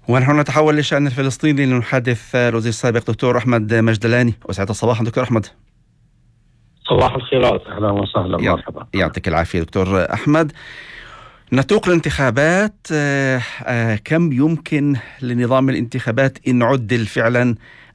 ونحن نتحول للشأن الفلسطيني لنحدث الوزير السابق دكتور أحمد مجدلاني. وسعد الصباح دكتور أحمد. صباح الخيرات، أهلا وسهلا، مرحبا. يعطيك العافية دكتور أحمد. نتوق الانتخابات، كم يمكن لنظام الانتخابات إن عدل فعلا